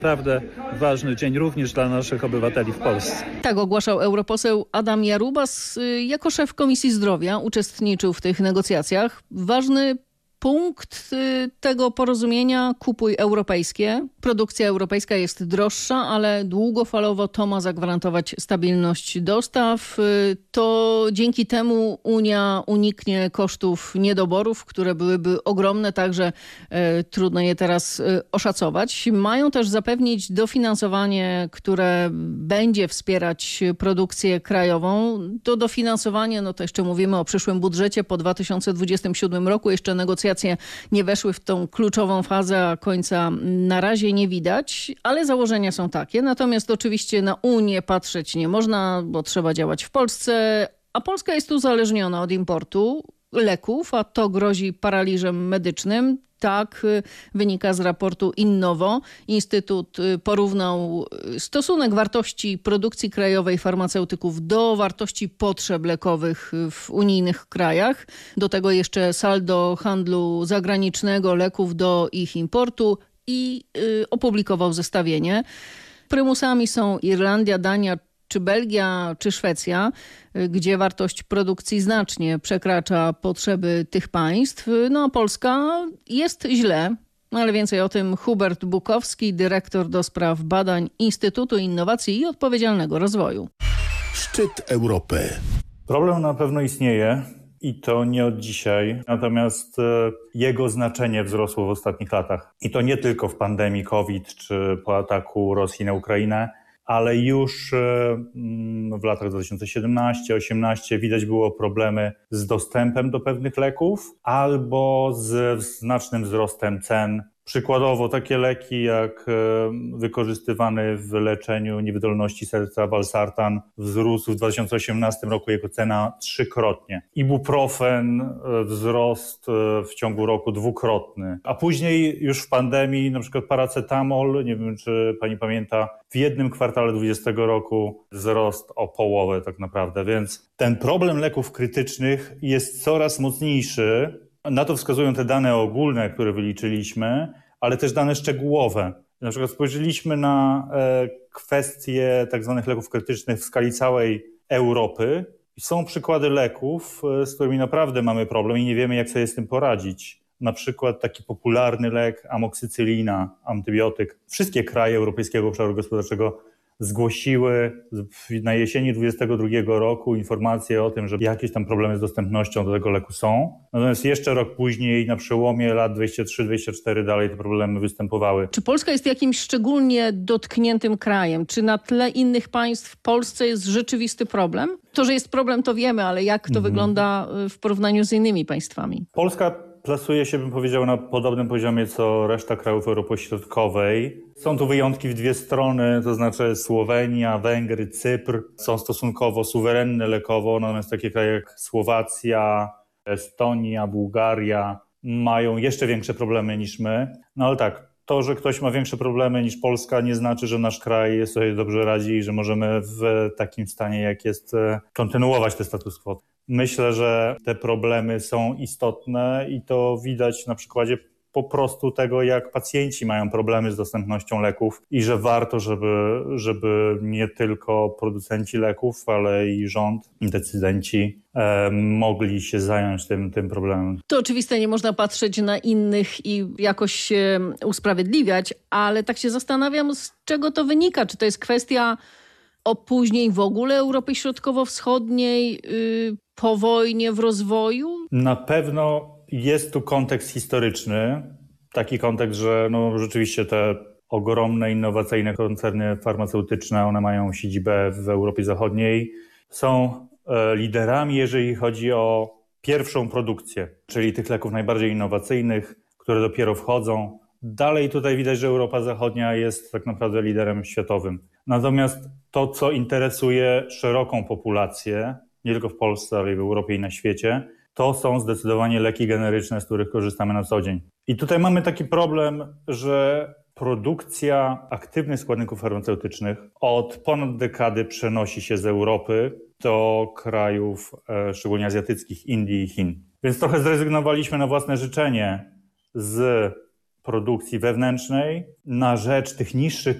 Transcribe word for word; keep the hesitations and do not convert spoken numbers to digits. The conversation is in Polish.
Naprawdę ważny dzień również dla naszych obywateli w Polsce. Tak ogłaszał europoseł Adam Jarubas. Jako szef Komisji Zdrowia uczestniczył w tych negocjacjach. Ważny punkt tego porozumienia: kupuj europejskie. Produkcja europejska jest droższa, ale długofalowo to ma zagwarantować stabilność dostaw. To dzięki temu Unia uniknie kosztów niedoborów, które byłyby ogromne, także e, trudno je teraz e, oszacować. Mają też zapewnić dofinansowanie, które będzie wspierać produkcję krajową. To dofinansowanie, no to jeszcze mówimy o przyszłym budżecie po dwa tysiące dwudziestym siódmym roku. Jeszcze negocjacje nie weszły w tą kluczową fazę, a końca na razie nie widać, ale założenia są takie. Natomiast oczywiście na Unię patrzeć nie można, bo trzeba działać w Polsce, a Polska jest uzależniona od importu leków, a to grozi paraliżem medycznym. Tak wynika z raportu Innowo. Instytut porównał stosunek wartości produkcji krajowej farmaceutyków do wartości potrzeb lekowych w unijnych krajach. Do tego jeszcze saldo handlu zagranicznego leków do ich importu i y, opublikował zestawienie. Prymusami są Irlandia, Dania, czy Belgia, czy Szwecja, gdzie wartość produkcji znacznie przekracza potrzeby tych państw. No, Polska jest źle, ale więcej o tym Hubert Bukowski, dyrektor do spraw badań Instytutu Innowacji i Odpowiedzialnego Rozwoju. Szczyt Europy. Problem na pewno istnieje i to nie od dzisiaj, natomiast jego znaczenie wzrosło w ostatnich latach. I to nie tylko w pandemii COVID czy po ataku Rosji na Ukrainę, ale już w latach dwa tysiące siedemnastym do osiemnastego widać było problemy z dostępem do pewnych leków albo z znacznym wzrostem cen. Przykładowo takie leki jak wykorzystywany w leczeniu niewydolności serca valsartan wzrósł w dwa tysiące osiemnastym roku jego cena trzykrotnie. Ibuprofen wzrost w ciągu roku dwukrotny. A później już w pandemii na przykład paracetamol, nie wiem czy pani pamięta, w jednym kwartale dwudziestego roku wzrost o połowę tak naprawdę. Więc ten problem leków krytycznych jest coraz mocniejszy. Na to wskazują te dane ogólne, które wyliczyliśmy, ale też dane szczegółowe. Na przykład spojrzeliśmy na e, kwestie tak zwanych leków krytycznych w skali całej Europy. I są przykłady leków, e, z którymi naprawdę mamy problem i nie wiemy, jak sobie z tym poradzić. Na przykład taki popularny lek amoksycylina, antybiotyk. Wszystkie kraje Europejskiego Obszaru Gospodarczego zgłosiły na jesieni dwudziestego drugiego roku informacje o tym, że jakieś tam problemy z dostępnością do tego leku są. Natomiast jeszcze rok później, na przełomie lat dwadzieścia trzy dwadzieścia cztery dalej te problemy występowały. Czy Polska jest jakimś szczególnie dotkniętym krajem? Czy na tle innych państw w Polsce jest rzeczywisty problem? To, że jest problem, to wiemy, ale jak to mhm. wygląda w porównaniu z innymi państwami? Polska plasuje się, bym powiedział, na podobnym poziomie co reszta krajów Europy Środkowej. Są tu wyjątki w dwie strony, to znaczy Słowenia, Węgry, Cypr są stosunkowo suwerenne lekowo, natomiast takie kraje jak Słowacja, Estonia, Bułgaria mają jeszcze większe problemy niż my. No ale tak, to, że ktoś ma większe problemy niż Polska, nie znaczy, że nasz kraj sobie dobrze radzi i że możemy w takim stanie, jak jest, kontynuować ten status quo. Myślę, że te problemy są istotne i to widać na przykładzie po prostu tego, jak pacjenci mają problemy z dostępnością leków i że warto, żeby, żeby nie tylko producenci leków, ale i rząd, decydenci e, mogli się zająć tym, tym problemem. To oczywiste, nie można patrzeć na innych i jakoś się usprawiedliwiać, ale tak się zastanawiam, z czego to wynika. Czy to jest kwestia opóźnień w ogóle Europy Środkowo-Wschodniej, yy, po wojnie w rozwoju? Na pewno jest tu kontekst historyczny. Taki kontekst, że no, rzeczywiście te ogromne, innowacyjne koncerny farmaceutyczne, one mają siedzibę w Europie Zachodniej. Są e, liderami, jeżeli chodzi o pierwszą produkcję, czyli tych leków najbardziej innowacyjnych, które dopiero wchodzą. Dalej tutaj widać, że Europa Zachodnia jest tak naprawdę liderem światowym. Natomiast to, co interesuje szeroką populację, nie tylko w Polsce, ale i w Europie i na świecie, to są zdecydowanie leki generyczne, z których korzystamy na co dzień. I tutaj mamy taki problem, że produkcja aktywnych składników farmaceutycznych od ponad dekady przenosi się z Europy do krajów, e, szczególnie azjatyckich, Indii i Chin. Więc trochę zrezygnowaliśmy na własne życzenie z produkcji wewnętrznej na rzecz tych niższych